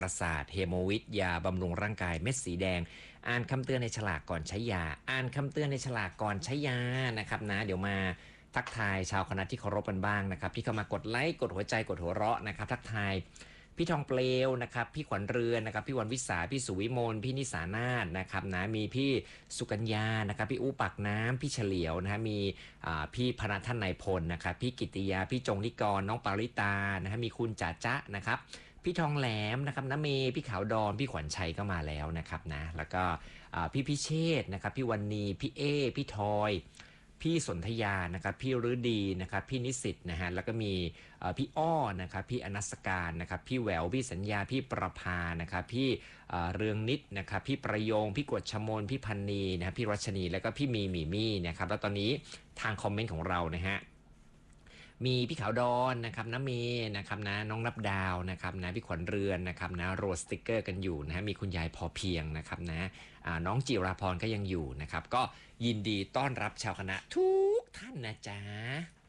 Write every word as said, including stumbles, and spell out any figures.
ประสาทเฮโมวิตยาบำรุงร่างกายเม็ดสีแดงอ่านคำเตือนในฉลากก่อนใช้ยาอ่านคำเตือนในฉลากก่อนใช้ยานะครับนะเดี๋ยวมาทักทายชาวคณะที่เคารพกันบ้างนะครับที่เข้ามากดไลค์กดหัวใจกดหัวเราะนะครับทักทายพี่ทองเปลวนะครับพี่ขวัญเรือนนะครับพี่วันวิสาพี่สุวิมลพี่นิสานาถนะครับนะมีพี่สุกัญญานะครับพี่อู้ปากน้ำพี่เฉลียวนะฮะมีพี่พนัทท่านนายพลนะครับพี่กิติยาพี่จงนิกรน้องปาริตานะฮะมีคุณจ่าจ๊ะนะครับพี่ทองแหลมนะครับน้าเมย์พี่ขาวดอนพี่ขวัญชัยก็มาแล้วนะครับนะแล้วก็พี่พิเชษนะครับพี่วันนีพี่เอพี่ทอยพี่สนธยานะครับพี่ฤดีนะครับพี่นิสิตนะฮะแล้วก็มีพี่อ้อนะครับพี่อนัสการนะครับพี่แหววพี่สัญญาพี่ประภานะครับพี่เรืองนิดนะครับพี่ประโยงพี่กวดชมนพี่พันนีนะครับพี่รัชนีแล้วก็พี่มีมีมี่นะครับแล้วตอนนี้ทางคอมเมนต์ของเรานะฮะมีพี่ขาวดอนนะครับน้าเมย์นะครับนะน้องนับดาวนะครับนะพี่ขวัญเรือนนะครับนะโรสติกเกอร์กันอยู่นะฮะมีคุณยายพอเพียงนะครับนะน้องจิราพรก็ยังอยู่นะครับก็ยินดีต้อนรับชาวคณะทุกท่านนะจ๊ะ